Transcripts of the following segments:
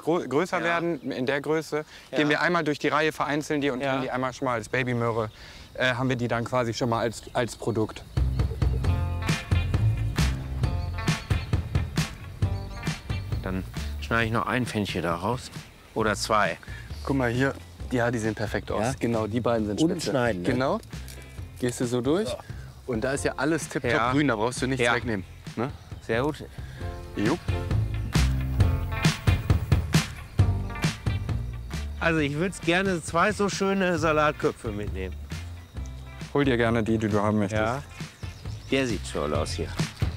größer werden, in der Größe, gehen wir einmal durch die Reihe, vereinzeln die und tun die einmal schon mal als Babymöhre, haben wir die dann quasi schon mal als Produkt. Dann schneide ich noch ein Fenchel daraus. Oder 2. Guck mal hier, ja, die sehen perfekt aus. Ja? Genau, die beiden sind Unten spitze. schneiden, ne? Genau. Gehst du so durch. Und da ist ja alles tipptopp grün, da brauchst du nichts wegnehmen. Ne? Sehr gut. Jupp. Also ich würde gerne 2 so schöne Salatköpfe mitnehmen. Hol dir gerne die du haben möchtest. Ja. Der sieht toll aus hier.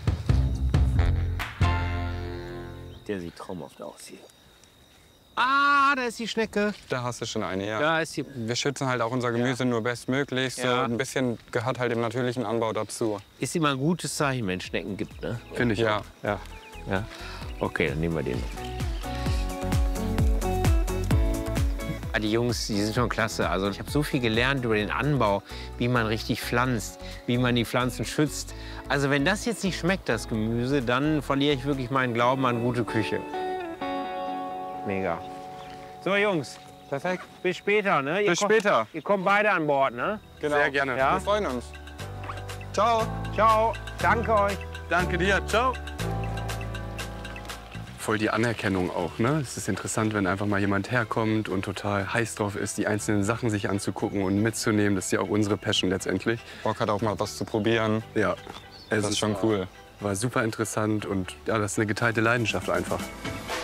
Der sieht traumhaft aus hier. Ah, da ist die Schnecke. Da hast du schon eine, ja. Da ist die. Wir schützen halt auch unser Gemüse nur bestmöglich. So ein bisschen gehört halt dem natürlichen Anbau dazu. Ist immer ein gutes Zeichen, wenn es Schnecken gibt, ne? Finde ich Ja. auch. Ja. Ja. Okay, dann nehmen wir den. Ah, die Jungs, die sind schon klasse. Also ich habe so viel gelernt über den Anbau, wie man richtig pflanzt, wie man die Pflanzen schützt. Also wenn das jetzt nicht schmeckt, das Gemüse, dann verliere ich wirklich meinen Glauben an gute Küche. Mega. So, Jungs. Perfekt. Bis später, ne? Bis später. Ihr kommt beide an Bord, ne? Genau. Sehr gerne. Ja? Wir freuen uns. Ciao. Ciao. Danke euch. Danke dir. Ciao. Voll die Anerkennung auch, ne? Es ist interessant, wenn einfach mal jemand herkommt und total heiß drauf ist, die einzelnen Sachen sich anzugucken und mitzunehmen. Das ist ja auch unsere Passion letztendlich. Bock hat auch mal was zu probieren. Ja. Das ist schon cool. War super interessant und ja, das ist eine geteilte Leidenschaft einfach.